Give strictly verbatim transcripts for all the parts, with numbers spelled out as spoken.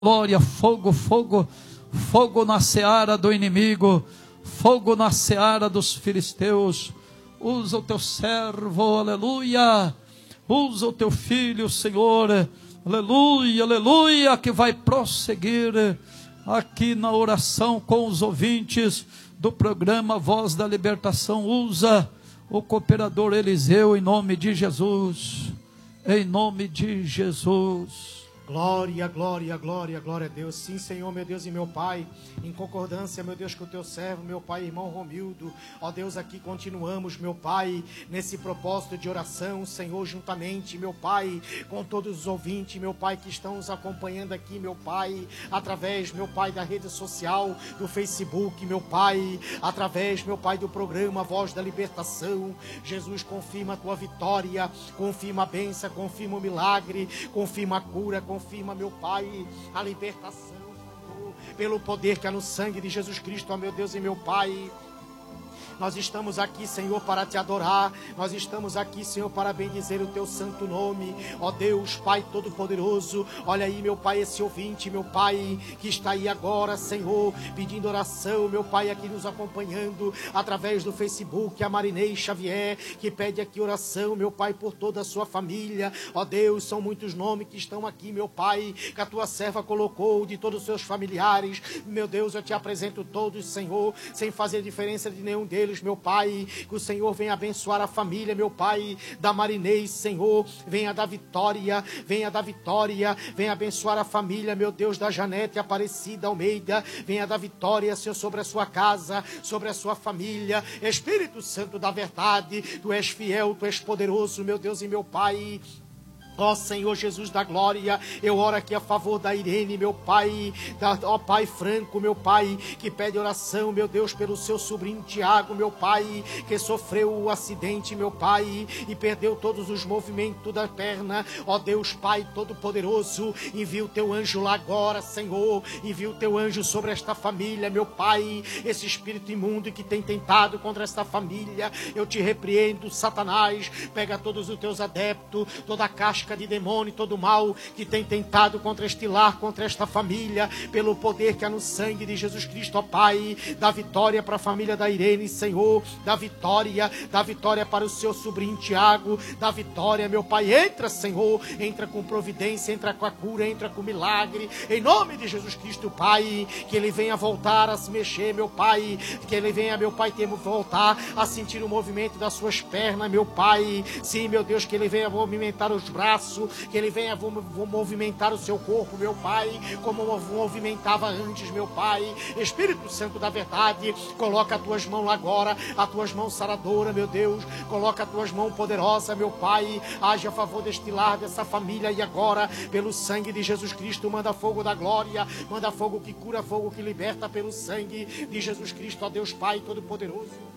glória, fogo, fogo, fogo na seara do inimigo, fogo na seara dos filisteus. Usa o teu servo, aleluia, usa o teu filho, Senhor, aleluia, aleluia, que vai prosseguir aqui na oração com os ouvintes do programa Voz da Libertação. Usa o cooperador Eliseu em nome de Jesus, em nome de Jesus. Glória, glória, glória, glória a Deus. Sim, Senhor, meu Deus e meu Pai, em concordância, meu Deus, com o teu servo, meu Pai, irmão Romildo. Ó Deus, aqui continuamos, meu Pai, nesse propósito de oração, Senhor, juntamente, meu Pai, com todos os ouvintes, meu Pai, que estão nos acompanhando aqui, meu Pai, através, meu Pai, da rede social, do Facebook, meu Pai, através, meu Pai, do programa Voz da Libertação. Jesus, confirma a tua vitória, confirma a bênção, confirma o milagre, confirma a cura, confirma Confirma, meu Pai, a libertação, Senhor, pelo poder que há no sangue de Jesus Cristo, ó meu Deus e meu Pai. Nós estamos aqui, Senhor, para te adorar. Nós estamos aqui, Senhor, para bendizer o teu santo nome. Ó Deus, Pai Todo-Poderoso, olha aí, meu Pai, esse ouvinte, meu Pai, que está aí agora, Senhor, pedindo oração, meu Pai, aqui nos acompanhando através do Facebook, a Marinei Xavier, que pede aqui oração, meu Pai, por toda a sua família. Ó Deus, são muitos nomes que estão aqui, meu Pai, que a tua serva colocou, de todos os seus familiares. Meu Deus, eu te apresento todos, Senhor, sem fazer diferença de nenhum deles, meu Pai. Que o Senhor venha abençoar a família, meu Pai, da Marinês, Senhor, venha dar vitória, venha dar vitória, venha abençoar a família, meu Deus, da Janete Aparecida Almeida, venha dar vitória, Senhor, sobre a sua casa, sobre a sua família. Espírito Santo da verdade, tu és fiel, tu és poderoso, meu Deus e meu Pai. Ó Senhor Jesus da glória, eu oro aqui a favor da Irene, meu Pai, da, ó Pai Franco, meu Pai, que pede oração, meu Deus, pelo seu sobrinho Tiago, meu Pai, que sofreu o acidente, meu Pai, e perdeu todos os movimentos da perna. Ó Deus, Pai Todo-Poderoso, envia o teu anjo lá agora, Senhor, envia o teu anjo sobre esta família, meu Pai, esse espírito imundo que tem tentado contra esta família, eu te repreendo, Satanás, pega todos os teus adeptos, toda a caixa de demônio, todo mal que tem tentado contra este lar, contra esta família, pelo poder que há no sangue de Jesus Cristo, ó Pai, dá vitória para a família da Irene, Senhor, dá vitória, dá vitória para o seu sobrinho Tiago, dá vitória, meu Pai, entra, Senhor, entra com providência, entra com a cura, entra com milagre, em nome de Jesus Cristo, Pai, que ele venha voltar a se mexer, meu Pai, que ele venha, meu Pai, ter voltar a sentir o movimento das suas pernas, meu Pai, sim, meu Deus, que ele venha movimentar os braços, que ele venha movimentar o seu corpo, meu Pai, como movimentava antes, meu Pai. Espírito Santo da verdade, coloca as tuas mãos agora, as tuas mãos saradoras, meu Deus, coloca as tuas mãos poderosas, meu Pai, age a favor deste lar, dessa família, e agora, pelo sangue de Jesus Cristo, manda fogo da glória, manda fogo que cura, fogo que liberta, pelo sangue de Jesus Cristo, ó Deus Pai Todo-Poderoso.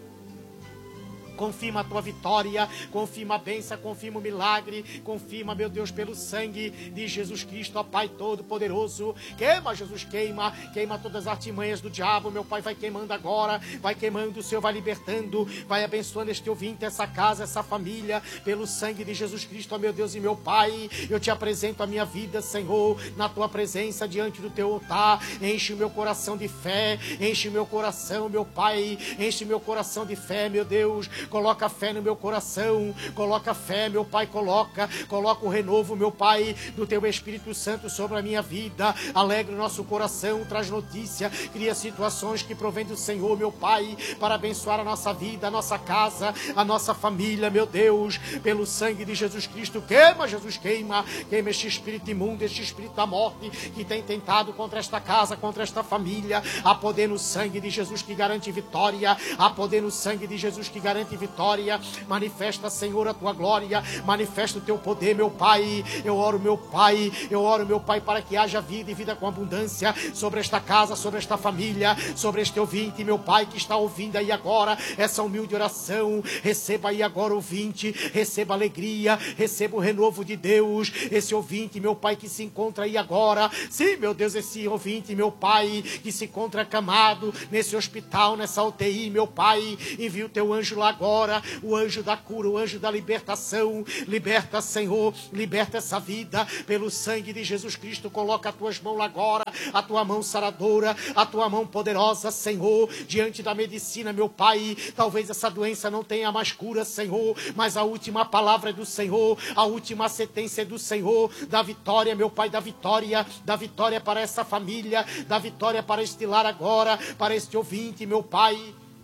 Confirma a tua vitória, confirma a bênção, confirma o milagre, confirma, meu Deus, pelo sangue de Jesus Cristo, ó Pai Todo-Poderoso. Queima, Jesus, queima, queima todas as artimanhas do diabo, meu Pai, vai queimando agora, vai queimando, o Senhor vai libertando, vai abençoando este ouvinte, essa casa, essa família, pelo sangue de Jesus Cristo, ó meu Deus e meu Pai. Eu te apresento a minha vida, Senhor, na tua presença, diante do teu altar. Enche o meu coração de fé, enche o meu coração, meu Pai, enche o meu coração de fé, meu Deus. Coloca fé no meu coração, coloca fé, meu Pai, coloca, coloca o renovo, meu Pai, do teu Espírito Santo sobre a minha vida. Alegre o nosso coração, traz notícia, cria situações que provém do Senhor, meu Pai, para abençoar a nossa vida, a nossa casa, a nossa família, meu Deus, pelo sangue de Jesus Cristo. Queima, Jesus, queima, queima este espírito imundo, este espírito da morte que tem tentado contra esta casa, contra esta família. Há poder no sangue de Jesus que garante vitória, há poder no sangue de Jesus que garante vitória. Manifesta, Senhor, a tua glória, manifesta o teu poder, meu Pai. Eu oro, meu Pai, eu oro, meu Pai, para que haja vida e vida com abundância sobre esta casa, sobre esta família, sobre este ouvinte, meu Pai, que está ouvindo aí agora essa humilde oração. Receba aí agora, ouvinte, receba alegria, receba o renovo de Deus. Esse ouvinte, meu Pai, que se encontra aí agora, sim, meu Deus, esse ouvinte, meu Pai, que se encontra acamado nesse hospital, nessa U T I, meu Pai, envia o teu anjo lá agora agora o anjo da cura, o anjo da libertação. Liberta, Senhor, liberta essa vida pelo sangue de Jesus Cristo. Coloca as tuas mãos agora, a tua mão saradora, a tua mão poderosa, Senhor, diante da medicina, meu Pai. Talvez essa doença não tenha mais cura, Senhor, mas a última palavra é do Senhor, a última sentença é do Senhor, da vitória, meu Pai, da vitória, da vitória para essa família, da vitória para este lar agora, para este ouvinte, meu Pai,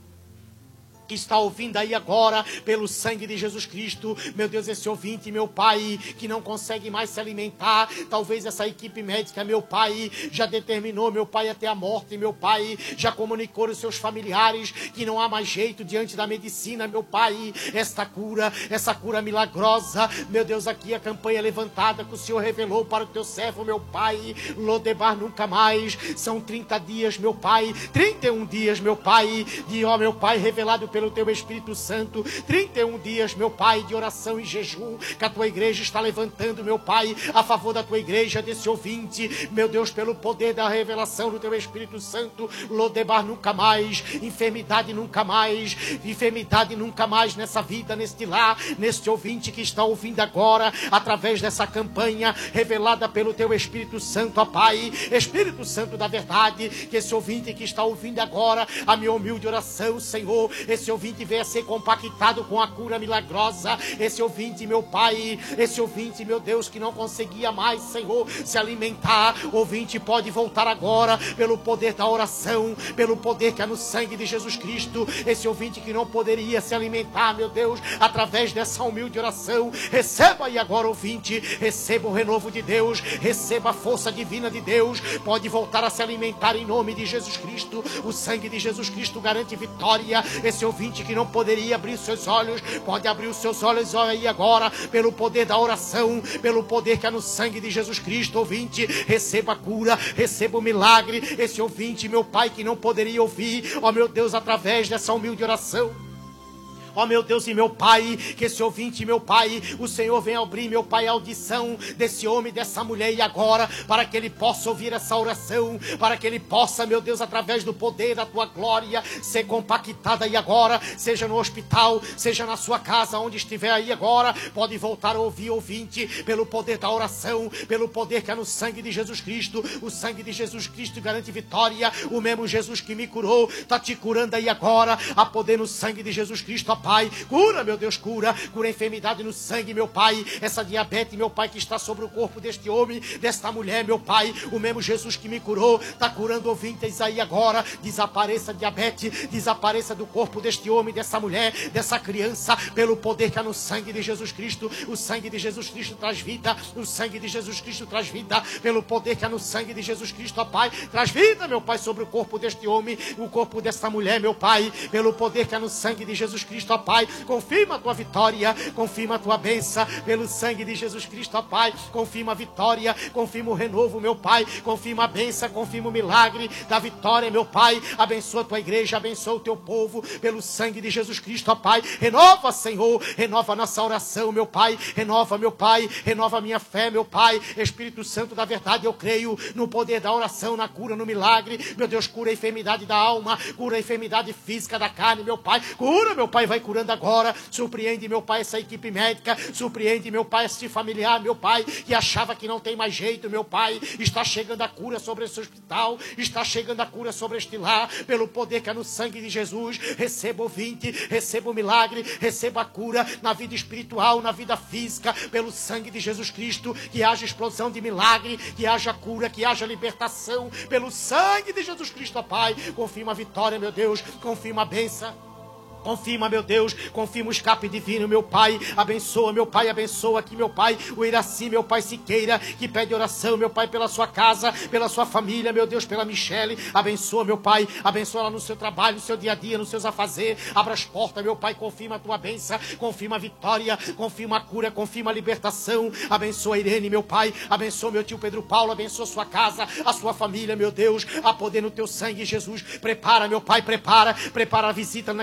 que está ouvindo aí agora, pelo sangue de Jesus Cristo, meu Deus, esse ouvinte, meu Pai, que não consegue mais se alimentar, talvez essa equipe médica, meu Pai, já determinou, meu Pai, até a morte, meu Pai, já comunicou aos seus familiares que não há mais jeito diante da medicina, meu Pai, esta cura, essa cura milagrosa, meu Deus, aqui a campanha levantada que o Senhor revelou para o teu servo, meu Pai, Lodebar nunca mais, são trinta dias, meu Pai, trinta e um dias, meu Pai, de, ó, meu Pai, revelado pelo pelo teu Espírito Santo, trinta e um dias, meu Pai, de oração e jejum, que a tua igreja está levantando, meu Pai, a favor da tua igreja, desse ouvinte, meu Deus, pelo poder da revelação do teu Espírito Santo. Lodebar nunca mais, enfermidade nunca mais, enfermidade nunca mais nessa vida, neste lar, neste ouvinte que está ouvindo agora, através dessa campanha revelada pelo teu Espírito Santo, ó Pai, Espírito Santo da verdade, que esse ouvinte que está ouvindo agora, a minha humilde oração, Senhor, esse ouvinte venha ser compactado com a cura milagrosa, esse ouvinte, meu Pai, esse ouvinte, meu Deus, que não conseguia mais, Senhor, se alimentar, ouvinte pode voltar agora, pelo poder da oração, pelo poder que há no sangue de Jesus Cristo, esse ouvinte que não poderia se alimentar, meu Deus, através dessa humilde oração, receba aí agora, ouvinte, receba o renovo de Deus, receba a força divina de Deus, pode voltar a se alimentar em nome de Jesus Cristo, o sangue de Jesus Cristo garante vitória, esse ouvinte que não poderia abrir seus olhos, pode abrir os seus olhos aí agora, pelo poder da oração, pelo poder que há no sangue de Jesus Cristo, ouvinte, receba a cura, receba o milagre, esse ouvinte, meu Pai, que não poderia ouvir, ó meu Deus, através dessa humilde oração, ó meu Deus e meu Pai, que esse ouvinte, meu Pai, o Senhor venha abrir, meu Pai, a audição desse homem, dessa mulher, e agora, para que ele possa ouvir essa oração, para que ele possa, meu Deus, através do poder da tua glória, ser compactada aí agora, seja no hospital, seja na sua casa, onde estiver aí agora, pode voltar a ouvir, ouvinte, pelo poder da oração, pelo poder que há no sangue de Jesus Cristo, o sangue de Jesus Cristo garante vitória, o mesmo Jesus que me curou, está te curando aí agora, a poder no sangue de Jesus Cristo, ó Pai, cura, meu Deus, cura, cura a enfermidade no sangue, meu Pai, essa diabetes, meu Pai, que está sobre o corpo deste homem, desta mulher, meu Pai, o mesmo Jesus que me curou, está curando ouvintes aí agora, desapareça a diabetes, desapareça do corpo deste homem, dessa mulher, dessa criança, pelo poder que há no sangue de Jesus Cristo, o sangue de Jesus Cristo traz vida, o sangue de Jesus Cristo traz vida, pelo poder que há no sangue de Jesus Cristo, ó Pai, traz vida, meu Pai, sobre o corpo deste homem, o corpo desta mulher, meu Pai, pelo poder que há no sangue de Jesus Cristo, ó Pai, confirma a tua vitória, confirma a tua bênção, pelo sangue de Jesus Cristo, ó Pai, confirma a vitória, confirma o renovo, meu Pai, confirma a bênção, confirma o milagre da vitória, meu Pai, abençoa a tua igreja, abençoa o teu povo, pelo sangue de Jesus Cristo, ó Pai, renova, Senhor, renova a nossa oração, meu Pai, renova, meu Pai, renova a minha fé, meu Pai, Espírito Santo da verdade, eu creio no poder da oração, na cura, no milagre, meu Deus, cura a enfermidade da alma, cura a enfermidade física da carne, meu Pai, cura, meu Pai, vai curando agora, surpreende, meu Pai, essa equipe médica, surpreende, meu Pai, esse familiar, meu Pai, que achava que não tem mais jeito, meu Pai, está chegando a cura sobre esse hospital, está chegando a cura sobre este lar, pelo poder que é no sangue de Jesus, receba ouvinte, receba o milagre, receba a cura na vida espiritual, na vida física, pelo sangue de Jesus Cristo, que haja explosão de milagre, que haja cura, que haja libertação, pelo sangue de Jesus Cristo, ó Pai, confirma a vitória, meu Deus, confirma a bênção, confirma, meu Deus, confirma o escape divino, meu Pai, abençoa, meu Pai, abençoa aqui, meu Pai, o Iraci, meu Pai Siqueira, que pede oração, meu Pai, pela sua casa, pela sua família, meu Deus, pela Michele, abençoa, meu Pai, abençoa ela no seu trabalho, no seu dia a dia, nos seus afazeres, abra as portas, meu Pai, confirma a tua bênção, confirma a vitória, confirma a cura, confirma a libertação, abençoa a Irene, meu Pai, abençoa meu tio Pedro Paulo, abençoa a sua casa, a sua família, meu Deus, a poder no teu sangue, Jesus, prepara, meu Pai, prepara, prepara a visita naquele lar,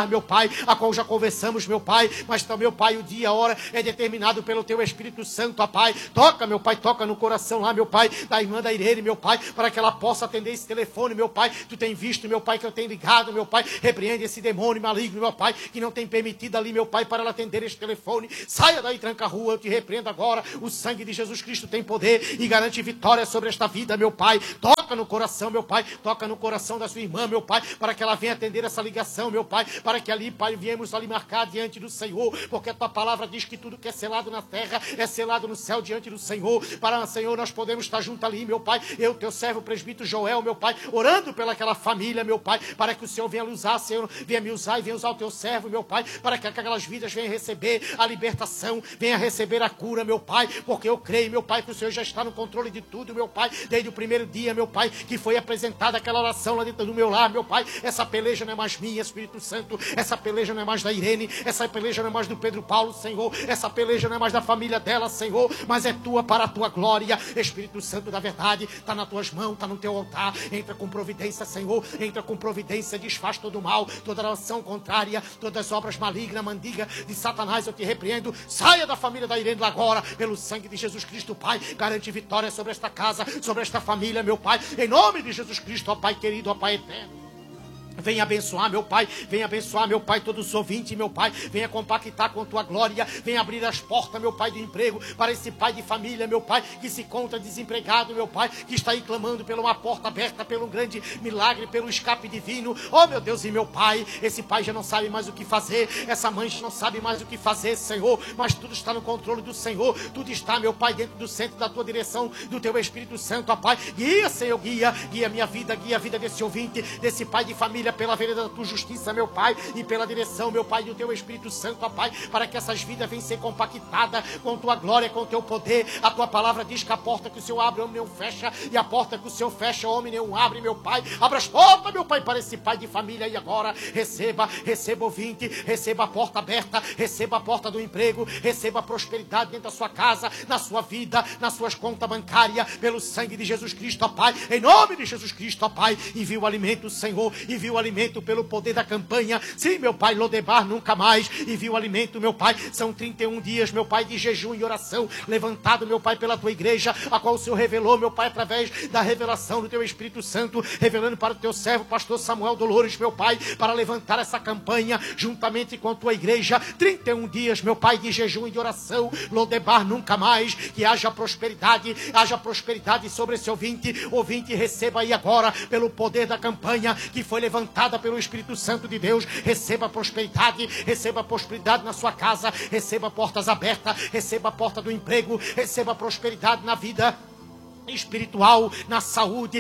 lugar, meu Pai, a qual já conversamos, meu Pai, mas também, meu Pai, o dia e a hora é determinado pelo Teu Espírito Santo, ó Pai. Toca, meu Pai, toca no coração lá, meu Pai, da irmã da Irene, meu Pai, para que ela possa atender esse telefone, meu Pai. Tu tem visto, meu Pai, que eu tenho ligado, meu Pai, repreende esse demônio maligno, meu Pai, que não tem permitido ali, meu Pai, para ela atender esse telefone. Saia daí, tranca a rua, eu te repreendo agora. O sangue de Jesus Cristo tem poder e garante vitória sobre esta vida, meu Pai. Toca no coração, meu Pai, toca no coração da sua irmã, meu Pai, para que ela venha atender essa ligação, meu Pai, para que ali, Pai, viemos ali marcar diante do Senhor, porque a tua palavra diz que tudo que é selado na terra é selado no céu diante do Senhor. Para, Senhor, nós podemos estar junto ali, meu Pai, eu, teu servo, o presbítero Joel, meu Pai, orando pelaquela família, meu Pai, para que o Senhor venha me usar, Senhor, venha me usar e venha usar o teu servo, meu Pai, para que aquelas vidas venham receber a libertação, venha receber a cura, meu Pai, porque eu creio, meu Pai, que o Senhor já está no controle de tudo, meu Pai, desde o primeiro dia, meu Pai, que foi apresentada aquela oração lá dentro do meu lar, meu Pai. Essa peleja não é mais minha, Espírito Santo, essa peleja não é mais da Irene, essa peleja não é mais do Pedro Paulo, Senhor, essa peleja não é mais da família dela, Senhor, mas é tua para a tua glória. Espírito Santo da verdade, está nas tuas mãos, está no teu altar, entra com providência, Senhor, entra com providência, desfaz todo o mal, toda oração contrária, todas as obras malignas, mandiga de Satanás, eu te repreendo. Saia da família da Irene agora, pelo sangue de Jesus Cristo, Pai, garante vitória sobre esta casa, sobre esta família, meu Pai, em nome de Jesus Cristo, ó Pai querido, ó Pai eterno. Venha abençoar, meu Pai, venha abençoar, meu Pai, todos os ouvintes, meu Pai, venha compactar com tua glória, venha abrir as portas, meu Pai, do emprego, para esse pai de família, meu Pai, que se encontra desempregado, meu Pai, que está aí clamando por uma porta aberta, pelo um grande milagre, pelo escape divino. Oh, meu Deus e meu Pai, esse pai já não sabe mais o que fazer, essa mãe já não sabe mais o que fazer, Senhor, mas tudo está no controle do Senhor, tudo está, meu Pai, dentro do centro da tua direção, do teu Espírito Santo, ó Pai. Guia, Senhor, guia, guia minha vida, guia a vida desse ouvinte, desse pai de família, pela vereda da tua justiça, meu Pai, e pela direção, meu Pai, do teu Espírito Santo, ó Pai, para que essas vidas venham ser compactadas com tua glória, com teu poder. A tua palavra diz que a porta que o Senhor abre, o homem não fecha, e a porta que o Senhor fecha, o homem não abre, meu Pai. Abra as portas, meu Pai, para esse pai de família, e agora receba, receba ouvinte, receba a porta aberta, receba a porta do emprego, receba a prosperidade dentro da sua casa, na sua vida, nas suas contas bancárias, pelo sangue de Jesus Cristo, ó Pai, em nome de Jesus Cristo, ó Pai. Envia o alimento, Senhor, envia o alimento pelo poder da campanha. Sim, meu Pai, Lodebar nunca mais. Envia o alimento, meu Pai. São trinta e um dias, meu Pai, de jejum e oração levantado, meu Pai, pela tua igreja, a qual o Senhor revelou, meu Pai, através da revelação do teu Espírito Santo, revelando para o teu servo, pastor Samuel Dolores, meu Pai, para levantar essa campanha juntamente com a tua igreja. trinta e um dias, meu Pai, de jejum e de oração. Lodebar nunca mais. Que haja prosperidade, haja prosperidade sobre esse ouvinte. Ouvinte, receba aí agora, pelo poder da campanha que foi levantada pelo Espírito Santo de Deus, receba prosperidade, receba prosperidade na sua casa, receba portas abertas, receba a porta do emprego, receba prosperidade na vida espiritual, na saúde,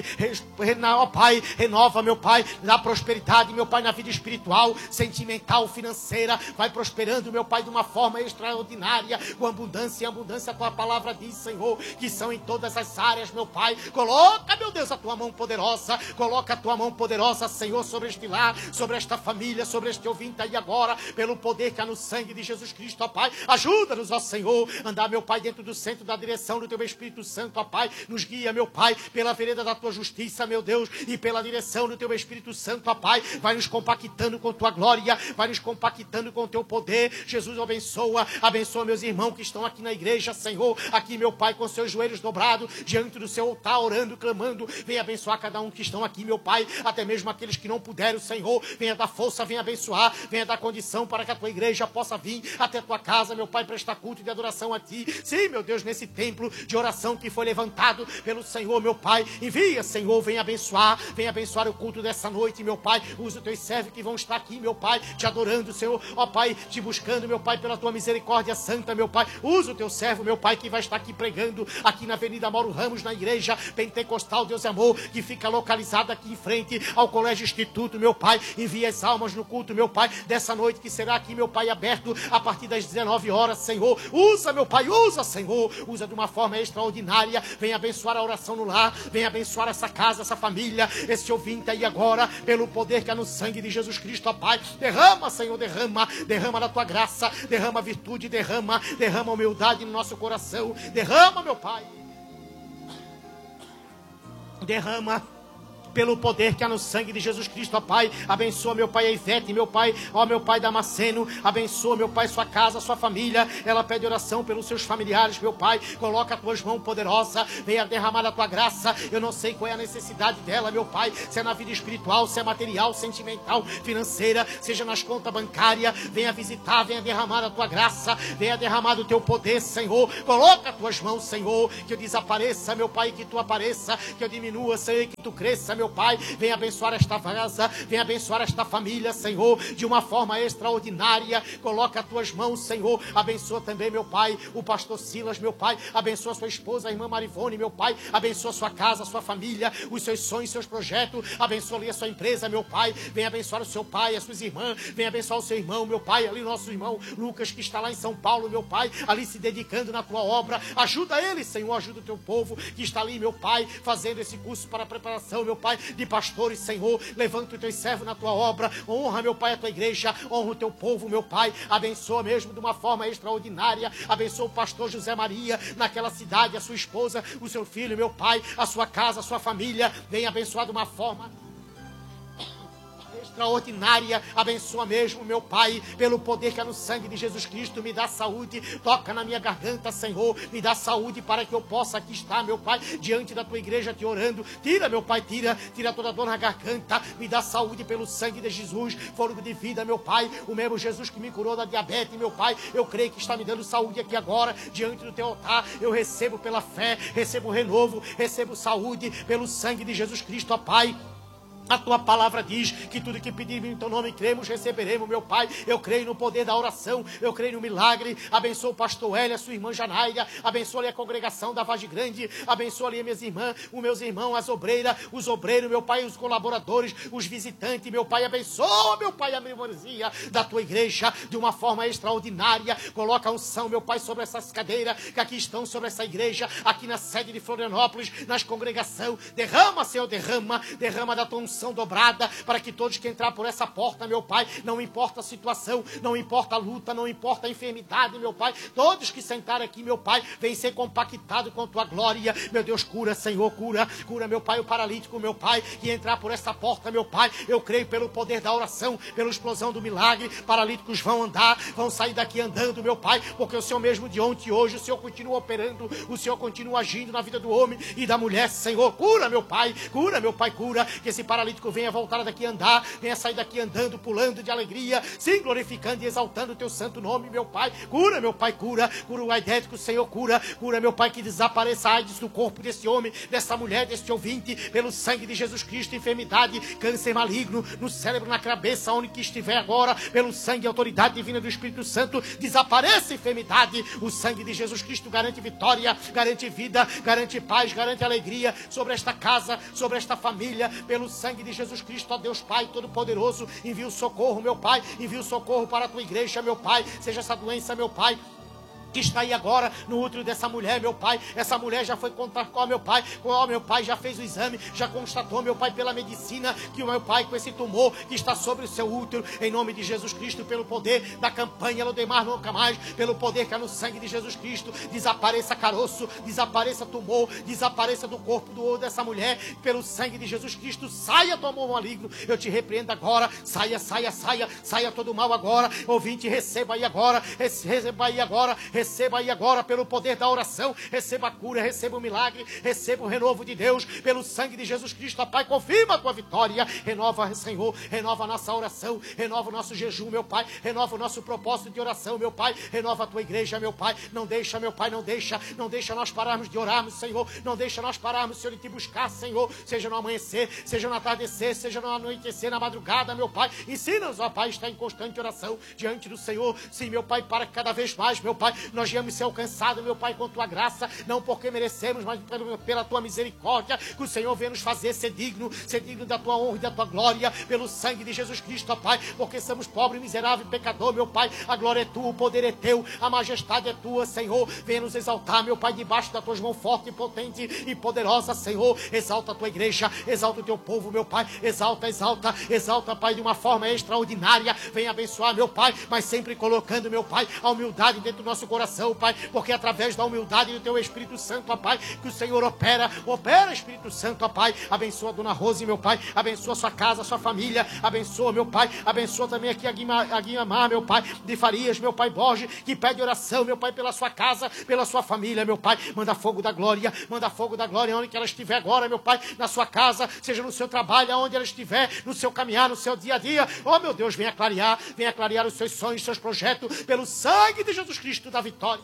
ó Pai, renova, meu Pai, dá prosperidade, meu Pai, na vida espiritual, sentimental, financeira, vai prosperando, meu Pai, de uma forma extraordinária, com abundância, e abundância a tua palavra diz, Senhor, que são em todas as áreas, meu Pai. Coloca, meu Deus, a tua mão poderosa, coloca a tua mão poderosa, Senhor, sobre este lar, sobre esta família, sobre este ouvinte aí agora, pelo poder que há no sangue de Jesus Cristo, ó Pai. Ajuda-nos, ó Senhor, andar, meu Pai, dentro do centro da direção do teu Espírito Santo, ó Pai. Nos guia, meu Pai, pela vereda da tua justiça, meu Deus, e pela direção do teu Espírito Santo, ó Pai. Vai nos compactando com tua glória, vai nos compactando com teu poder. Jesus, abençoa, abençoa meus irmãos que estão aqui na igreja, Senhor, aqui, meu Pai, com seus joelhos dobrados, diante do seu altar, orando, clamando. Venha abençoar cada um que estão aqui, meu Pai, até mesmo aqueles que não puderam, Senhor. Venha dar força, venha abençoar, venha dar condição para que a tua igreja possa vir até a tua casa, meu Pai, prestar culto de adoração a ti. Sim, meu Deus, nesse templo de oração que foi levantado pelo Senhor, meu Pai. Envia, Senhor, venha abençoar, venha abençoar o culto dessa noite, meu Pai. Usa os teus servos que vão estar aqui, meu Pai, te adorando, Senhor, ó Pai, te buscando, meu Pai, pela tua misericórdia santa, meu Pai. Usa o teu servo, meu Pai, que vai estar aqui pregando, aqui na Avenida Mauro Ramos, na igreja Pentecostal Deus e Amor, que fica localizada aqui em frente ao Colégio Instituto, meu Pai. Envia as almas no culto, meu Pai, dessa noite que será aqui, meu Pai, aberto a partir das dezenove horas, Senhor. Usa, meu Pai, usa, Senhor, usa de uma forma extraordinária. Venha abençoar a oração no lar, venha abençoar essa casa, essa família, esse ouvinte aí agora, pelo poder que há no sangue de Jesus Cristo, ó Pai. Derrama, Senhor, derrama, derrama da tua graça, derrama virtude, derrama, derrama humildade no nosso coração, derrama, meu Pai, derrama pelo poder que há no sangue de Jesus Cristo, ó Pai. Abençoa, meu Pai, a Ivete, meu Pai, ó meu Pai Damasceno. Abençoa, meu Pai, sua casa, sua família. Ela pede oração pelos seus familiares, meu Pai. Coloca as tuas mãos poderosas, venha derramar a tua graça. Eu não sei qual é a necessidade dela, meu Pai, se é na vida espiritual, se é material, sentimental, financeira, seja nas contas bancárias. Venha visitar, venha derramar a tua graça, venha derramar o teu poder, Senhor. Coloca as tuas mãos, Senhor, que eu desapareça, meu Pai, que tu apareça, que eu diminua, Senhor, que tu cresça, meu Pai. Venha abençoar esta casa, venha abençoar esta família, Senhor, de uma forma extraordinária. Coloca as tuas mãos, Senhor. Abençoa também, meu Pai, o pastor Silas, meu Pai. Abençoa sua esposa, a irmã Marivone, meu Pai. Abençoa sua casa, sua família, os seus sonhos, seus projetos. Abençoa ali a sua empresa, meu Pai. Venha abençoar o seu pai, as suas irmãs. Venha abençoar o seu irmão, meu Pai. Ali o nosso irmão Lucas, que está lá em São Paulo, meu Pai, ali se dedicando na tua obra. Ajuda ele, Senhor. Ajuda o teu povo que está ali, meu Pai, fazendo esse curso para a preparação, meu Pai, de pastores, Senhor. Levanta os teus servos na tua obra. Honra, meu Pai, a tua igreja. Honra o teu povo, meu Pai. Abençoa mesmo de uma forma extraordinária. Abençoa o pastor José Maria naquela cidade, a sua esposa, o seu filho, meu Pai, a sua casa, a sua família. Venha abençoar de uma forma extraordinária. Abençoa mesmo, meu Pai, pelo poder que há no sangue de Jesus Cristo. Me dá saúde, toca na minha garganta, Senhor. Me dá saúde para que eu possa aqui estar, meu Pai, diante da tua igreja te orando. Tira, meu Pai, tira, tira toda dor na garganta. Me dá saúde pelo sangue de Jesus, fôlego de vida, meu Pai. O mesmo Jesus que me curou da diabetes, meu Pai, eu creio que está me dando saúde aqui agora, diante do teu altar. Eu recebo pela fé, recebo renovo, recebo saúde pelo sangue de Jesus Cristo, ó Pai. A tua palavra diz que tudo que pedirmos em teu nome cremos, receberemos, meu Pai. Eu creio no poder da oração, eu creio no milagre. Abençoa o pastor Hélio, a sua irmã Janaíra. Abençoa ali a congregação da Vargem Grande. Abençoa ali minhas irmãs, os meus irmãos, as obreiras, os obreiros, meu Pai, os colaboradores, os visitantes, meu Pai. Abençoa, meu Pai, a memorizinha da tua igreja de uma forma extraordinária. Coloca a unção, meu Pai, sobre essas cadeiras que aqui estão sobre essa igreja, aqui na sede de Florianópolis, nas congregações. Derrama, Senhor, derrama, derrama da tua unção dobrada, para que todos que entrar por essa porta, meu Pai, não importa a situação, não importa a luta, não importa a enfermidade, meu Pai, todos que sentarem aqui, meu Pai, vem ser compactado com tua glória, meu Deus. Cura, Senhor, cura, cura, meu Pai, o paralítico, meu Pai, que entrar por essa porta, meu Pai, eu creio pelo poder da oração, pela explosão do milagre. Paralíticos vão andar, vão sair daqui andando, meu Pai, porque o Senhor mesmo de ontem e hoje, o Senhor continua operando, o Senhor continua agindo na vida do homem e da mulher, Senhor. Cura, meu Pai, cura, meu Pai, cura, que esse paralítico venha voltar daqui a andar, venha sair daqui andando, pulando de alegria, sim, glorificando e exaltando o teu santo nome, meu Pai. Cura, meu Pai, cura, cura o aidético, Senhor, cura, cura, meu Pai, que desapareça a AIDS do corpo desse homem, dessa mulher, deste ouvinte, pelo sangue de Jesus Cristo. Enfermidade, câncer maligno no cérebro, na cabeça, onde que estiver agora, pelo sangue e autoridade divina do Espírito Santo, desapareça a enfermidade. O sangue de Jesus Cristo garante vitória, garante vida, garante paz, garante alegria sobre esta casa, sobre esta família, pelo sangue de Jesus Cristo, ó Deus Pai Todo-Poderoso. Envia o socorro, meu Pai, envia o socorro para a tua igreja, meu Pai. Seja essa doença, meu Pai, que está aí agora no útero dessa mulher, meu Pai. Essa mulher já foi contar com, meu Pai, com o meu Pai, já fez o exame, já constatou, meu Pai, pela medicina, que o meu Pai, com esse tumor que está sobre o seu útero, em nome de Jesus Cristo, pelo poder da campanha Lodemar Nunca Mais, pelo poder que há no sangue de Jesus Cristo, desapareça caroço, desapareça tumor, desapareça do corpo do dessa mulher, pelo sangue de Jesus Cristo. Saia do amor maligno, eu te repreendo agora. Saia, saia, saia, saia todo mal agora. Ouvinte, receba aí agora, receba aí agora, receba aí agora, pelo poder da oração, receba a cura, receba o milagre, receba o renovo de Deus, pelo sangue de Jesus Cristo. Ó Pai, confirma a tua vitória, renova, Senhor, renova a nossa oração, renova o nosso jejum, meu Pai, renova o nosso propósito de oração, meu Pai, renova a tua igreja, meu Pai. Não deixa, meu Pai, não deixa, não deixa nós pararmos de orarmos, Senhor, não deixa nós pararmos, Senhor, de te buscar, Senhor, seja no amanhecer, seja no atardecer, seja no anoitecer, na madrugada, meu Pai. Ensina-nos, ó Pai, estar em constante oração diante do Senhor, sim, meu Pai, para que cada vez mais, meu Pai, nós viemos ser alcançados, meu Pai, com tua graça, não porque merecemos, mas pela tua misericórdia, que o Senhor venha nos fazer ser digno, ser digno da tua honra e da tua glória, pelo sangue de Jesus Cristo, ó Pai, porque somos pobres, miseráveis, pecador, meu Pai. A glória é tua, o poder é teu, a majestade é tua, Senhor. Venha nos exaltar, meu Pai, debaixo das tuas mãos forte, potente e poderosa, Senhor. Exalta a tua igreja, exalta o teu povo, meu Pai, exalta, exalta, exalta, Pai, de uma forma extraordinária. Venha abençoar, meu Pai, mas sempre colocando, meu Pai, a humildade dentro do nosso coração, coração, Pai, porque é através da humildade do Teu Espírito Santo, ó Pai, que o Senhor opera, opera, Espírito Santo, ó Pai, abençoa a Dona Rose, meu Pai, abençoa a sua casa, a sua família, abençoa, meu Pai, abençoa também aqui a Guima, a Guimar, meu Pai, de Farias, meu Pai Borges, que pede oração, meu Pai, pela sua casa, pela sua família, meu Pai, manda fogo da glória, manda fogo da glória, onde que ela estiver agora, meu Pai, na sua casa, seja no seu trabalho, aonde ela estiver, no seu caminhar, no seu dia a dia, oh meu Deus, venha clarear, venha clarear os seus sonhos, os seus projetos, pelo sangue de Jesus Cristo da vitória.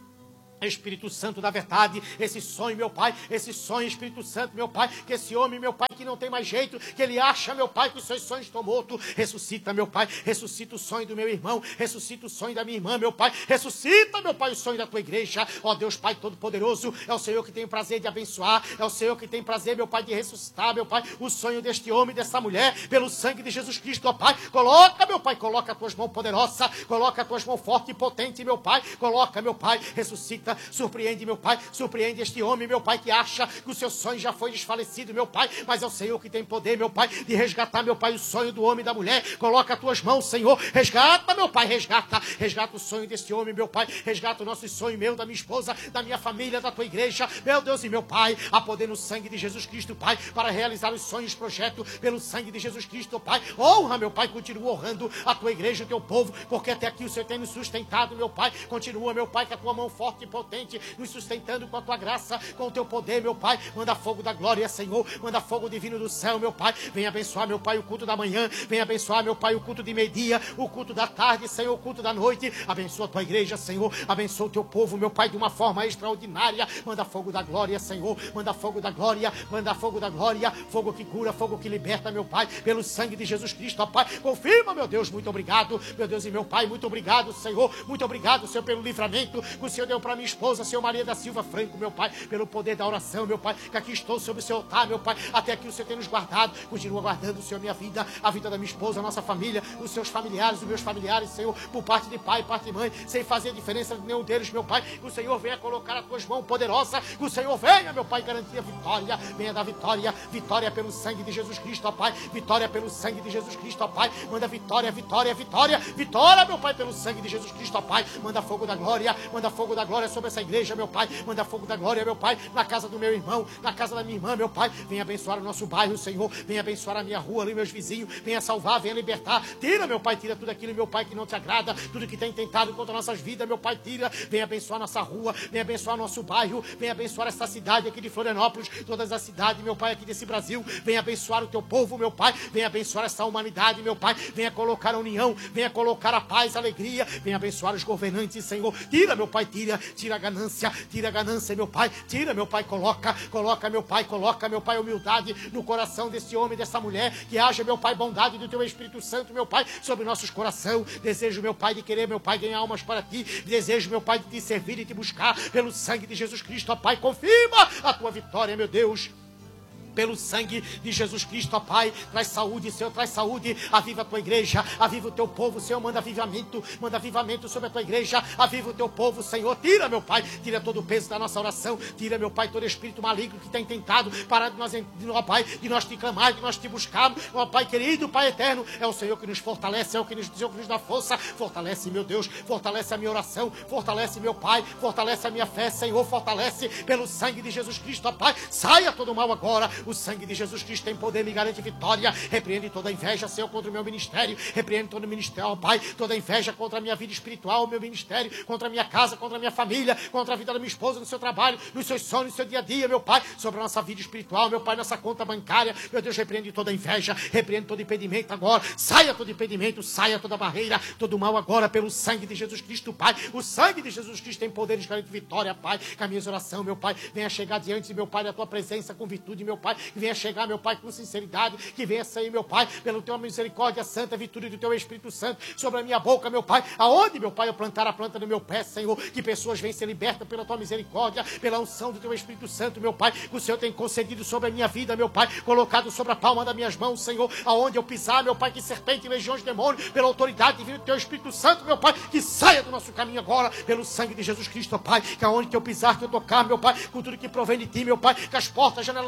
Espírito Santo da verdade, esse sonho, meu Pai, esse sonho, Espírito Santo, meu Pai, que esse homem, meu Pai, que não tem mais jeito, que ele acha, meu Pai, que os seus sonhos estão mortos, ressuscita, meu Pai, ressuscita o sonho do meu irmão, ressuscita o sonho da minha irmã, meu Pai, ressuscita, meu Pai, o sonho da tua igreja, ó Deus Pai Todo-Poderoso, é o Senhor que tem o prazer de abençoar, é o Senhor que tem prazer, meu Pai, de ressuscitar, meu Pai, o sonho deste homem, dessa mulher, pelo sangue de Jesus Cristo, ó Pai, coloca, meu Pai, coloca as tuas mãos poderosas, coloca as tuas mãos fortes e potentes, meu Pai, coloca, meu Pai, ressuscita, surpreende, meu Pai, surpreende este homem, meu Pai, que acha que o seu sonho já foi desfalecido, meu Pai, mas é o Senhor que tem poder, meu Pai, de resgatar, meu Pai, o sonho do homem e da mulher. Coloca as tuas mãos, Senhor, resgata, meu Pai, resgata, resgata o sonho deste homem, meu Pai, resgata o nosso sonho, meu, da minha esposa, da minha família, da tua igreja, meu Deus e meu Pai, há poder no sangue de Jesus Cristo, Pai, para realizar os sonhos, projetos, pelo sangue de Jesus Cristo, Pai, honra, meu Pai, continua honrando a tua igreja, o teu povo, porque até aqui o Senhor tem nos sustentado, meu Pai, continua, meu Pai, com a tua mão forte e potente, nos sustentando com a tua graça, com o teu poder, meu Pai, manda fogo da glória, Senhor, manda fogo divino do céu, meu Pai, vem abençoar, meu Pai, o culto da manhã, vem abençoar, meu Pai, o culto de meio-dia, o culto da tarde, Senhor, o culto da noite, abençoa a tua igreja, Senhor, abençoa o teu povo, meu Pai, de uma forma extraordinária, manda fogo da glória, Senhor, manda fogo da glória, manda fogo da glória, fogo que cura, fogo que liberta, meu Pai, pelo sangue de Jesus Cristo, ó Pai, confirma, meu Deus, muito obrigado, meu Deus e meu Pai, muito obrigado, Senhor, muito obrigado, Senhor, pelo livramento que o Senhor deu para minha esposa, Senhor Maria da Silva Franco, meu Pai, pelo poder da oração, meu Pai, que aqui estou sobre o seu altar, meu Pai, até aqui o Senhor tem nos guardado, continua guardando, Senhor, minha vida, a vida da minha esposa, a nossa família, os seus familiares, os meus familiares, Senhor, por parte de pai, parte de mãe, sem fazer diferença de nenhum deles, meu Pai, que o Senhor venha colocar as tuas mãos poderosas, que o Senhor venha, meu Pai, garantir a vitória, venha dar vitória, vitória pelo sangue de Jesus Cristo, ó Pai, vitória pelo sangue de Jesus Cristo, ó Pai, manda vitória, vitória, vitória, vitória, meu Pai, pelo sangue de Jesus Cristo, ó Pai, manda fogo da glória, manda fogo da glória sobre essa igreja, meu Pai, manda fogo da glória, meu Pai, na casa do meu irmão, na casa da minha irmã, meu Pai, venha abençoar o nosso bairro, Senhor, venha abençoar a minha rua ali, meus vizinhos, venha salvar, venha libertar, tira, meu Pai, tira tudo aquilo, meu Pai, que não te agrada, tudo que tem tentado contra nossas vidas, meu Pai, tira, venha abençoar nossa rua, venha abençoar nosso bairro, venha abençoar essa cidade aqui de Florianópolis, todas as cidades, meu Pai, aqui desse Brasil, venha abençoar o teu povo, meu Pai, venha abençoar essa humanidade, meu Pai, venha colocar a união, venha colocar a paz, a alegria, venha abençoar os governantes, Senhor, tira, meu Pai, tira, tira a ganância, tira a ganância, meu Pai, tira, meu Pai, coloca, coloca, meu Pai, coloca, meu Pai, humildade no coração desse homem, dessa mulher, que haja, meu Pai, bondade do teu Espírito Santo, meu Pai, sobre nossos coração, desejo, meu Pai, de querer, meu Pai, ganhar almas para ti, desejo, meu Pai, de te servir e te buscar, pelo sangue de Jesus Cristo, ó Pai, confirma a tua vitória, meu Deus, pelo sangue de Jesus Cristo, ó Pai, traz saúde, Senhor, traz saúde, aviva a tua igreja, aviva o teu povo, Senhor, manda avivamento, manda avivamento sobre a tua igreja, aviva o teu povo, Senhor, tira, meu Pai, tira todo o peso da nossa oração, tira, meu Pai, todo espírito maligno que tem tentado parar de nós, de, ó Pai, de nós te clamar, de nós te buscarmos, ó Pai querido, Pai eterno, é o Senhor que nos fortalece, é o que nos, Senhor, que nos dá força, fortalece, meu Deus, fortalece a minha oração, fortalece, meu Pai, fortalece a minha fé, Senhor, fortalece pelo sangue de Jesus Cristo, ó Pai, saia todo o mal agora, o sangue de Jesus Cristo tem poder, me garante vitória, repreende toda a inveja, Senhor, contra o meu ministério, repreende todo o ministério, ó Pai, toda a inveja contra a minha vida espiritual, o meu ministério, contra a minha casa, contra a minha família, contra a vida da minha esposa, no seu trabalho, nos seus sonhos, no seu dia a dia, meu Pai, sobre a nossa vida espiritual, meu Pai, nossa conta bancária, meu Deus, repreende toda a inveja, repreende todo impedimento agora, saia todo impedimento, saia toda barreira, todo o mal agora, pelo sangue de Jesus Cristo, Pai, o sangue de Jesus Cristo tem poder, nos garante vitória, Pai, com a minha oração, meu Pai, venha chegar diante, meu Pai, da tua presença, com virtude, meu Pai, venha chegar, meu Pai, com sinceridade, que venha sair, meu Pai, pela tua misericórdia santa, virtude do teu Espírito Santo, sobre a minha boca, meu Pai, aonde, meu Pai, eu plantar a planta do meu pé, Senhor, que pessoas venham ser libertas pela tua misericórdia, pela unção do teu Espírito Santo, meu Pai, que o Senhor tem concedido sobre a minha vida, meu Pai, colocado sobre a palma das minhas mãos, Senhor, aonde eu pisar, meu Pai, que serpente e legiões de demônios, pela autoridade divina do teu Espírito Santo, meu Pai, que saia do nosso caminho agora, pelo sangue de Jesus Cristo, Pai, que aonde que eu pisar, que eu tocar, meu Pai, com tudo que provém de ti, meu Pai, que as portas, janelas do céu venham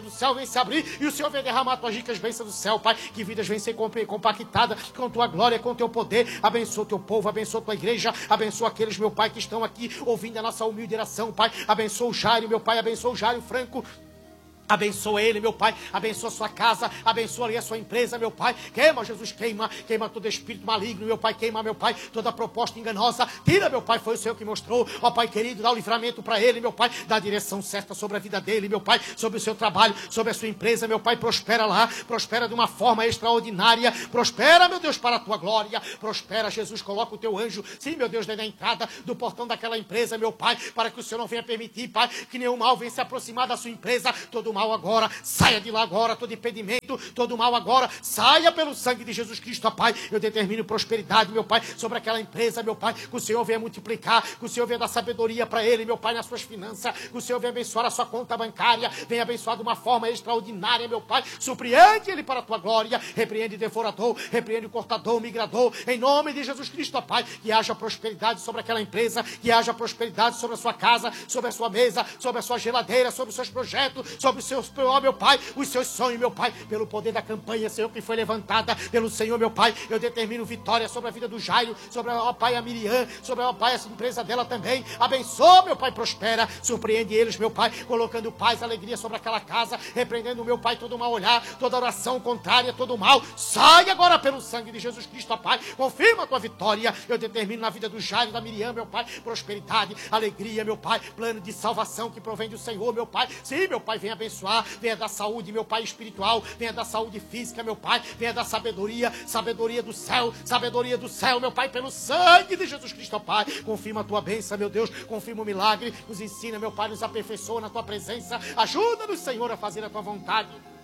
se abrir e o Senhor venha derramar tuas ricas bênçãos do céu, Pai, que vidas vêm ser compactadas com tua glória, com teu poder. Abençoa o teu povo, abençoa a tua igreja, abençoa aqueles, meu Pai, que estão aqui ouvindo a nossa humilde oração, Pai. Abençoa o Jairo, meu Pai, abençoa o Jairo Franco. Abençoa ele, meu Pai, abençoa a sua casa, abençoa ali a sua empresa, meu Pai. Queima, Jesus, queima, queima todo espírito maligno, meu Pai, queima, meu Pai, toda proposta enganosa. Tira, meu Pai, foi o Senhor que mostrou. Ó Pai querido, dá o livramento para ele, meu Pai, dá a direção certa sobre a vida dele, meu Pai, sobre o seu trabalho, sobre a sua empresa, meu Pai, prospera lá, prospera de uma forma extraordinária, prospera, meu Deus, para a tua glória, prospera, Jesus, coloca o teu anjo, sim, meu Deus, na entrada do portão daquela empresa, meu Pai, para que o Senhor não venha permitir, Pai, que nenhum mal venha se aproximar da sua empresa. Todo mal agora, saia de lá agora, todo impedimento, todo mal agora, saia pelo sangue de Jesus Cristo, ó Pai. Eu determino prosperidade, meu Pai, sobre aquela empresa, meu Pai, que o Senhor venha multiplicar, que o Senhor venha dar sabedoria para ele, meu Pai, nas suas finanças, que o Senhor venha abençoar a sua conta bancária, venha abençoar de uma forma extraordinária, meu Pai, surpreende ele para a tua glória, repreende o devorador, repreende o cortador, o migrador, em nome de Jesus Cristo, ó Pai, que haja prosperidade sobre aquela empresa, que haja prosperidade sobre a sua casa, sobre a sua mesa, sobre a sua geladeira, sobre os seus projetos, sobre os seus, ó meu Pai, os seus sonhos, meu Pai, pelo poder da campanha, Senhor, que foi levantada pelo Senhor, meu Pai, eu determino vitória sobre a vida do Jairo, sobre a, ó Pai, a Miriam, sobre a, ó Pai, essa empresa dela também, abençoa, meu Pai, prospera, surpreende eles, meu Pai, colocando paz, alegria sobre aquela casa, repreendendo, meu Pai, todo mal olhar, toda oração contrária, todo mal, sai agora pelo sangue de Jesus Cristo, ó Pai, confirma a tua vitória, eu determino na vida do Jairo, da Miriam, meu Pai, prosperidade, alegria, meu Pai, plano de salvação que provém do Senhor, meu Pai, sim, meu Pai, vem abençoar, venha dar saúde, meu Pai, espiritual, venha dar saúde física, meu Pai, venha dar sabedoria, sabedoria do céu, sabedoria do céu, meu Pai, pelo sangue de Jesus Cristo, ó Pai, confirma a tua bênção, meu Deus, confirma o milagre, nos ensina, meu Pai, nos aperfeiçoa na tua presença, ajuda-nos, Senhor, a fazer a tua vontade.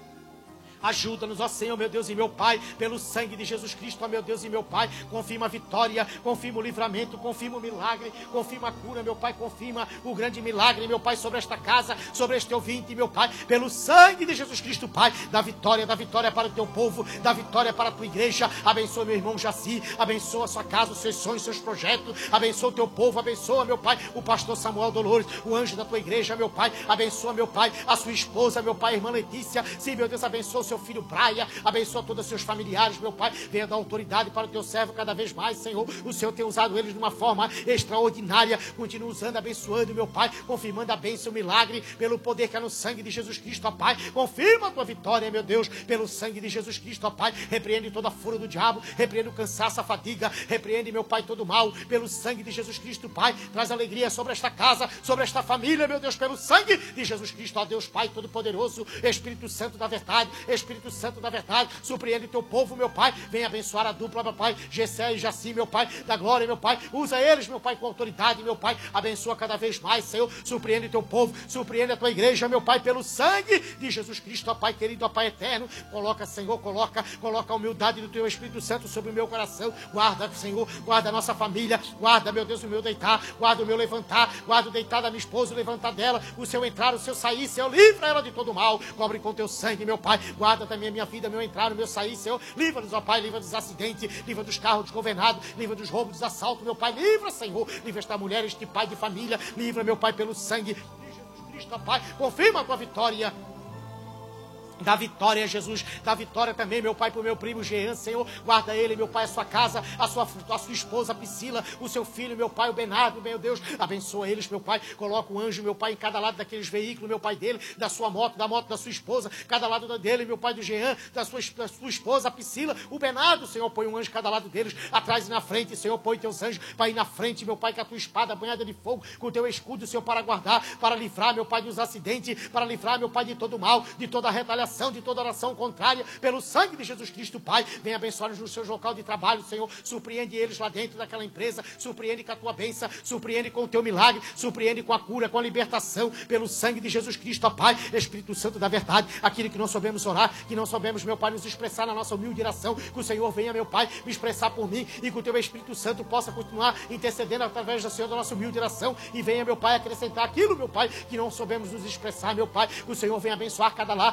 Ajuda-nos, ó Senhor, meu Deus e meu Pai, pelo sangue de Jesus Cristo, ó meu Deus e meu Pai, confirma a vitória, confirma o livramento, confirma o milagre, confirma a cura, meu Pai, confirma o grande milagre, meu Pai, sobre esta casa, sobre este ouvinte, meu Pai, pelo sangue de Jesus Cristo, Pai, da vitória, da vitória para o teu povo, da vitória para a tua igreja, abençoa meu irmão Jaci, abençoa a sua casa, os seus sonhos, os seus projetos, abençoa o teu povo, abençoa, meu Pai, o pastor Samuel Dolores, o anjo da tua igreja, meu Pai, abençoa, meu Pai, a sua esposa, meu Pai, a irmã Letícia, sim, meu Deus, abençoa o seu filho Braia, abençoa todos os seus familiares, meu Pai, venha dar autoridade para o teu servo cada vez mais, Senhor, o Senhor tem usado eles de uma forma extraordinária, continua usando, abençoando, meu Pai, confirmando a bênção, o milagre, pelo poder que é no sangue de Jesus Cristo, ó Pai, confirma a tua vitória, meu Deus, pelo sangue de Jesus Cristo, ó Pai, repreende toda a fúria do diabo, repreende o cansaço, a fadiga, repreende, meu Pai, todo o mal, pelo sangue de Jesus Cristo, Pai, traz alegria sobre esta casa, sobre esta família, meu Deus, pelo sangue de Jesus Cristo, ó Deus, Pai, todo-poderoso, Espírito Santo da verdade, Espírito Santo da verdade, surpreende teu povo, meu Pai, vem abençoar a dupla, meu Pai, Gessé e Jaci, meu Pai, da glória, meu Pai, usa eles, meu Pai, com autoridade, meu Pai, abençoa cada vez mais, Senhor, surpreende teu povo, surpreende a tua igreja, meu Pai, pelo sangue de Jesus Cristo, ó Pai querido, ó Pai eterno, coloca, Senhor, coloca, coloca a humildade do teu Espírito Santo sobre o meu coração, guarda, Senhor, guarda a nossa família, guarda, meu Deus, o meu deitar, guarda o meu levantar, guarda o deitar da minha esposa, o levantar dela, o seu entrar, o seu sair, Senhor, livra ela de todo mal, cobre com teu sangue, meu Pai, guarda também a minha vida, meu entrar, o meu sair, Senhor, livra-nos, ó Pai, livra dos acidentes, livra dos carros desgovernados, livra dos roubos, dos assaltos, meu Pai, livra, Senhor, livra esta mulher, este pai de família, livra, meu Pai, pelo sangue de Jesus Cristo, ó Pai, confirma a tua vitória. Dá vitória, Jesus, dá vitória também, meu Pai, para o meu primo Jean, Senhor, guarda ele, meu Pai, a sua casa, a sua, a sua esposa Priscila, o seu filho, meu Pai, o Bernardo, meu Deus, abençoa eles, meu Pai, coloca um anjo, meu Pai, em cada lado daqueles veículos, meu Pai, dele, da sua moto, da moto da sua esposa, cada lado dele, meu Pai, do Jean, da sua, da sua esposa Priscila, o Bernardo, Senhor, põe um anjo em cada lado deles, atrás e na frente, Senhor, põe teus anjos para ir na frente, meu Pai, com a tua espada banhada de fogo, com o teu escudo, Senhor, para guardar, para livrar, meu Pai, dos acidentes, para livrar, meu Pai, de todo mal, de toda retaliação, de toda oração contrária, pelo sangue de Jesus Cristo, Pai, vem abençoar-nos no seu local de trabalho, Senhor, surpreende eles lá dentro daquela empresa, surpreende com a tua bênção, surpreende com o teu milagre, surpreende com a cura, com a libertação, pelo sangue de Jesus Cristo, ó Pai, Espírito Santo da verdade, aquilo que não soubemos orar, que não soubemos, meu Pai, nos expressar na nossa humilde oração, que o Senhor venha, meu Pai, me expressar por mim, e que o teu Espírito Santo possa continuar intercedendo através do Senhor da nossa humilde oração, e venha, meu Pai, acrescentar aquilo, meu Pai, que não soubemos nos expressar, meu Pai, que o Senhor venha abençoar cada lá, cada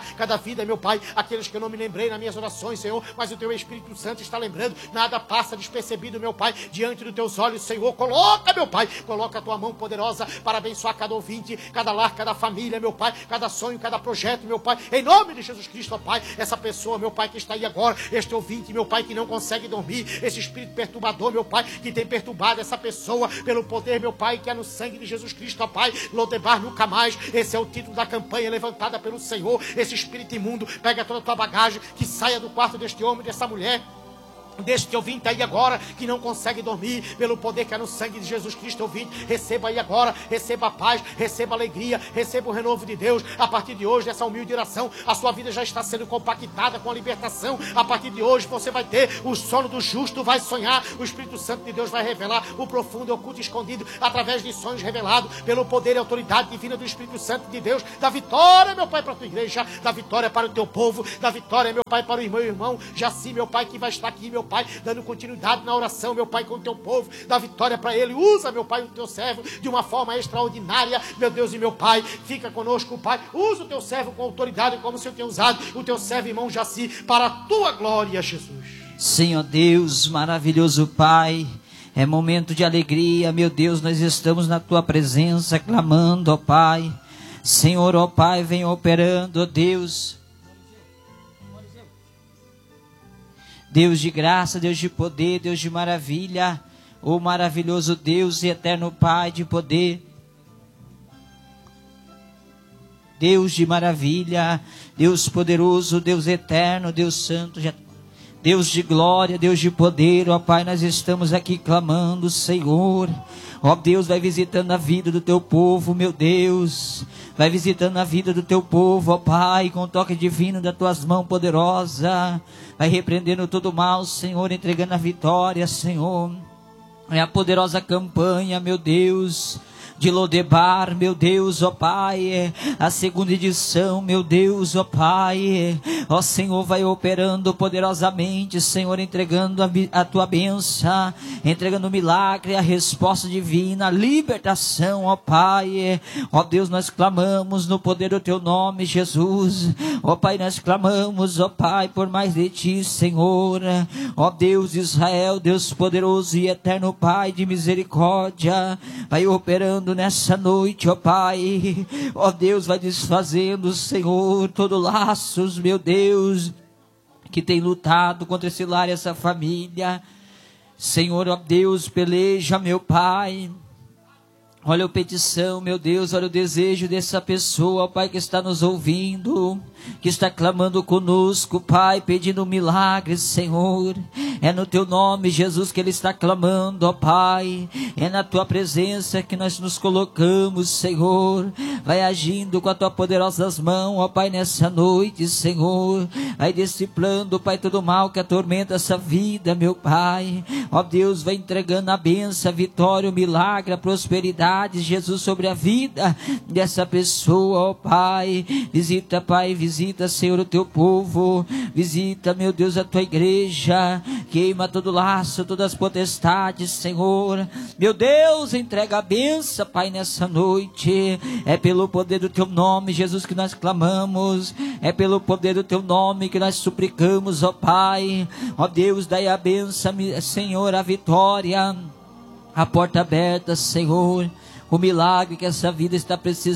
vida, meu Pai, aqueles que eu não me lembrei nas minhas orações, Senhor, mas o Teu Espírito Santo está lembrando, nada passa despercebido, meu Pai, diante dos Teus olhos, Senhor, coloca, meu Pai, coloca a Tua mão poderosa para abençoar cada ouvinte, cada lar, cada família, meu Pai, cada sonho, cada projeto, meu Pai, em nome de Jesus Cristo, ó Pai, essa pessoa, meu Pai, que está aí agora, este ouvinte, meu Pai, que não consegue dormir, esse espírito perturbador, meu Pai, que tem perturbado essa pessoa, pelo poder, meu Pai, que é no sangue de Jesus Cristo, ó Pai, Lodebar nunca mais, esse é o título da campanha levantada pelo Senhor, esse espírito imundo, pega toda a tua bagagem, que saia do quarto deste homem, dessa mulher, deste ouvinte aí agora, que não consegue dormir, pelo poder que é no sangue de Jesus Cristo, ouvinte, receba aí agora, receba a paz, receba a alegria, receba o renovo de Deus, a partir de hoje, nessa humilde oração, a sua vida já está sendo compactada com a libertação, a partir de hoje você vai ter o sono do justo, vai sonhar, o Espírito Santo de Deus vai revelar o profundo, oculto e escondido, através de sonhos revelados, pelo poder e autoridade divina do Espírito Santo de Deus, da vitória, meu Pai, para a tua igreja, da vitória para o teu povo, da vitória, meu Pai, para o irmão e irmão, Jaci, meu Pai, que vai estar aqui, meu Pai, dando continuidade na oração, meu Pai, com o teu povo, dá vitória para ele, usa, meu Pai, o teu servo de uma forma extraordinária, meu Deus e meu Pai, fica conosco, Pai, usa o teu servo com autoridade, como o Senhor tem usado o teu servo, irmão Jaci, para a tua glória, Jesus. Senhor Deus, maravilhoso Pai, é momento de alegria, meu Deus, nós estamos na tua presença, clamando, ó Pai, Senhor, ó Pai, vem operando, ó Deus, Deus de graça, Deus de poder, Deus de maravilha, ó maravilhoso Deus e eterno Pai de poder, Deus de maravilha, Deus poderoso, Deus eterno, Deus santo, Deus de glória, Deus de poder, ó Pai, nós estamos aqui clamando, Senhor, ó Deus, vai visitando a vida do teu povo, meu Deus, vai visitando a vida do teu povo, ó Pai, com o toque divino das tuas mãos poderosas, vai repreendendo todo mal, Senhor, entregando a vitória, Senhor, é a poderosa campanha, meu Deus, de Lodebar, meu Deus, ó Pai, a segunda edição, meu Deus, ó Pai, ó Senhor, vai operando poderosamente, Senhor, entregando a, a tua bênção, entregando o milagre, a resposta divina, a libertação, ó Pai, ó Deus, nós clamamos no poder do teu nome, Jesus, ó Pai, nós clamamos, ó Pai, por mais de ti, Senhor, ó Deus de Israel, Deus poderoso e eterno Pai de misericórdia, vai operando nessa noite, ó Pai, ó Deus, vai desfazendo, Senhor, todo laços, meu Deus, que tem lutado contra esse lar e essa família, Senhor, ó Deus, peleja, meu Pai, olha a petição, meu Deus, olha o desejo dessa pessoa, ó Pai, que está nos ouvindo, que está clamando conosco, Pai, pedindo um milagre, Senhor, é no teu nome, Jesus, que ele está clamando, ó Pai, é na tua presença que nós nos colocamos, Senhor, vai agindo com a tua poderosas mãos, ó Pai, nessa noite, Senhor, vai disciplinando, Pai, todo mal que atormenta essa vida, meu Pai, ó Deus, vai entregando a bênção, a vitória, o milagre, a prosperidade, Jesus, sobre a vida dessa pessoa, ó Pai, visita, Pai, visita, Senhor, o teu povo, visita, meu Deus, a tua igreja, queima todo laço, todas as potestades, Senhor, meu Deus, entrega a bênção, Pai, nessa noite, é pelo poder do teu nome, Jesus, que nós clamamos, é pelo poder do teu nome que nós suplicamos, ó Pai, ó Deus, dai a bênção, Senhor, a vitória, a porta aberta, Senhor, o milagre que essa vida está precisando,